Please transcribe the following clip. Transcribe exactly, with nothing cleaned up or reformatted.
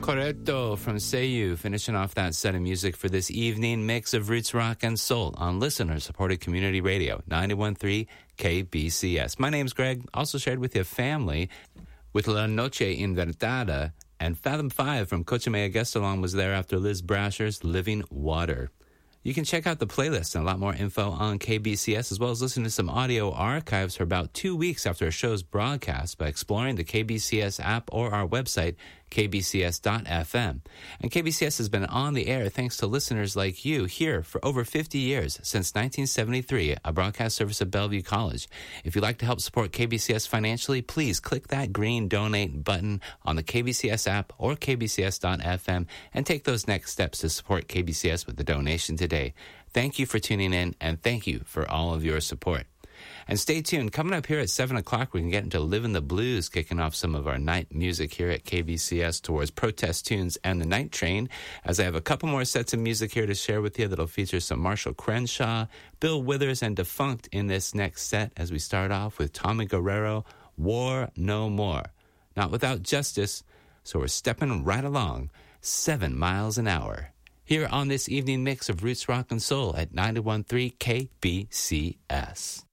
Corretto from Seiyu, finishing off that set of music for this evening mix of roots rock and soul on listener-supported community radio, ninety-one point three K B C S. My name's Greg, also shared with your family with La Noche Invertada, and Fathom five from Coche Me Aguestalon was there after Liz Brasher's Living Water. You can check out the playlist and a lot more info on K B C S, as well as listen to some audio archives for about two weeks after a show's broadcast by exploring the K B C S app or our website, k b c s dot f m. And K B C S has been on the air thanks to listeners like you here for over fifty years, since nineteen seventy-three, a broadcast service of Bellevue College. If you'd like to help support K B C S financially, please click that green donate button on the K B C S app or k b c s dot f m and take those next steps to support K B C S with a donation today. Thank you for tuning in, and thank you for all of your support. And stay tuned. Coming up here at seven o'clock, we can get into Livin' the Blues, kicking off some of our night music here at K B C S towards Protest Tunes and the Night Train, as I have a couple more sets of music here to share with you that'll feature some Marshall Crenshaw, Bill Withers, and Defunct in this next set, as we start off with Tommy Guerrero, War No More. Not without justice, so we're stepping right along, seven miles an hour. Here on this evening mix of Roots Rock and Soul at ninety-one point three K B C S.